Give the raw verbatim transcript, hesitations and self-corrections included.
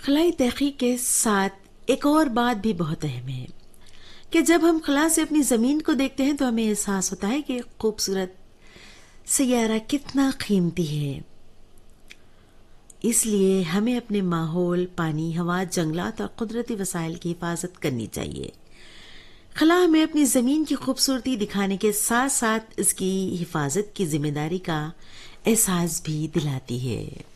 खलाई तहकीक के साथ एक और बात भी बहुत अहम है कि जब हम खला से अपनी ज़मीन को देखते हैं तो हमें एहसास होता है कि खूबसूरत सैयारा कितना कीमती है। इसलिए हमें अपने माहौल, पानी, हवा, जंगलात और कुदरती वसाइल की हिफाजत करनी चाहिए। खला हमें अपनी ज़मीन की खूबसूरती दिखाने के साथ साथ इसकी हिफाजत की जिम्मेदारी का एहसास भी दिलाती है।